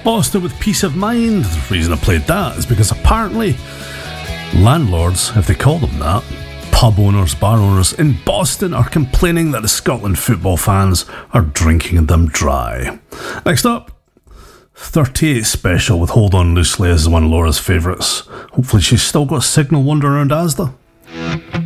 Boston with Peace of Mind. The reason I played that is because apparently landlords, if they call them that, pub owners, bar owners in Boston are complaining that the Scotland football fans are drinking them dry. Next up, 38 Special with Hold On Loosely is one of Laura's favourites. Hopefully she's still got Signal wandering around Asda.